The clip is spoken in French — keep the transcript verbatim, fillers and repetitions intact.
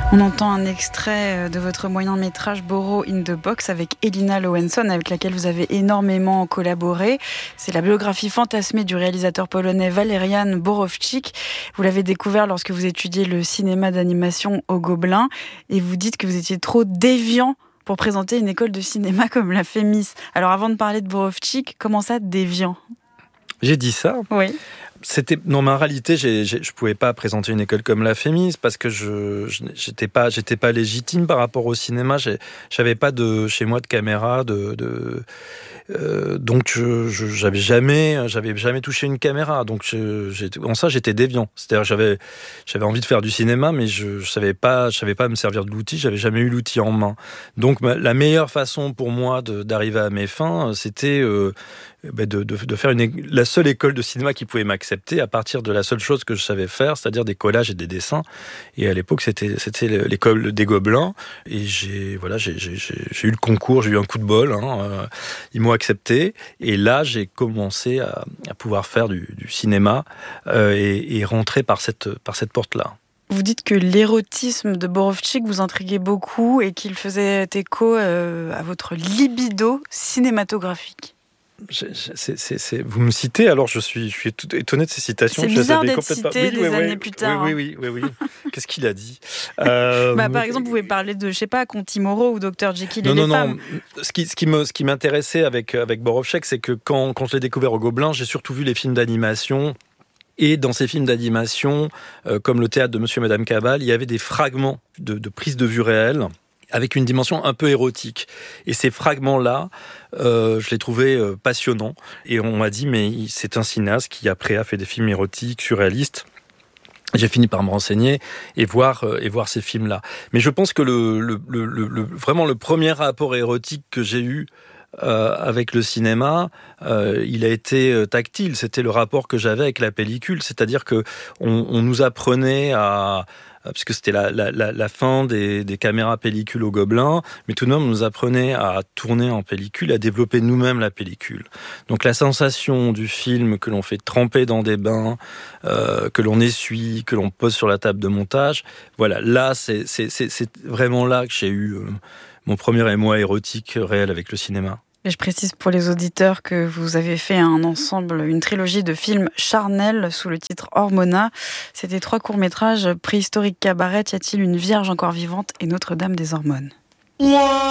On entend un extrait de votre moyen-métrage Borrow in the Box avec Elina Lowenson, avec laquelle vous avez énormément collaboré. C'est la biographie fantasmée du réalisateur polonais Walerian Borowczyk. Vous l'avez découvert lorsque vous étudiez le cinéma d'animation au Gobelin et vous dites que vous étiez trop déviant pour présenter une école de cinéma comme la Fémis. Alors avant de parler de Borowczyk, comment ça déviant ? J'ai dit ça ? Oui. C'était non, mais en réalité, j'ai, j'ai, je pouvais pas présenter une école comme la Fémis parce que je, je j'étais pas, j'étais pas légitime par rapport au cinéma. J'ai, j'avais pas de chez moi de caméra, de, de euh, donc je, je, j'avais jamais, j'avais jamais touché une caméra. Donc je, j'étais, en ça, j'étais déviant. C'est-à-dire, j'avais, j'avais envie de faire du cinéma, mais je, je savais pas, je savais pas me servir de l'outil. J'avais jamais eu l'outil en main. Donc ma, la meilleure façon pour moi de, d'arriver à mes fins, c'était euh, De, de, de faire une, la seule école de cinéma qui pouvait m'accepter à partir de la seule chose que je savais faire, c'est-à-dire des collages et des dessins. Et à l'époque, c'était, c'était l'école des Gobelins. Et j'ai, voilà, j'ai, j'ai, j'ai eu le concours, j'ai eu un coup de bol. Hein, euh, ils m'ont accepté. Et là, j'ai commencé à, à pouvoir faire du, du cinéma euh, et, et rentrer par cette, par cette porte-là. Vous dites que l'érotisme de Borowczyk vous intriguait beaucoup et qu'il faisait écho euh, à votre libido cinématographique. Je, je, c'est, c'est, c'est, vous me citez, alors je suis, je suis tout étonné de ces citations. C'est je bizarre d'être complètement... cité oui, des oui, années oui, plus tard. Oui, oui, oui, oui, oui. Qu'est-ce qu'il a dit euh... bah, Par exemple, vous pouvez parler de, je sais pas, Conti Moreau ou docteur Jekyll non, et non, les non. femmes. Ce qui, ce qui me, ce qui m'intéressait avec avec Borowczyk, c'est que quand quand je l'ai découvert au Gobelin, j'ai surtout vu les films d'animation. Et dans ces films d'animation, euh, comme le théâtre de Monsieur et Madame Cabal, il y avait des fragments de, de prise de vue réelle, avec une dimension un peu érotique. Et ces fragments-là, euh, je les trouvais euh, passionnants. Et on m'a dit, mais c'est un cinéaste qui après a fait des films érotiques, surréalistes. J'ai fini par me renseigner et voir euh, et voir ces films-là. Mais je pense que le, le, le, le vraiment le premier rapport érotique que j'ai eu Euh, avec le cinéma, euh, il a été tactile. C'était le rapport que j'avais avec la pellicule, c'est-à-dire que on, on nous apprenait à, parce que c'était la, la, la, la fin des, des caméras pellicules au Gobelin, mais tout de même on nous apprenait à tourner en pellicule, à développer nous-mêmes la pellicule. Donc la sensation du film que l'on fait tremper dans des bains, euh, que l'on essuie, que l'on pose sur la table de montage, voilà, là c'est, c'est, c'est, c'est vraiment là que j'ai eu euh, mon premier émoi érotique réel avec le cinéma. Et je précise pour les auditeurs que vous avez fait un ensemble, une trilogie de films charnels sous le titre Hormona. C'était trois courts-métrages, Préhistorique Cabaret, Y a-t-il une vierge encore vivante et Notre-Dame des Hormones.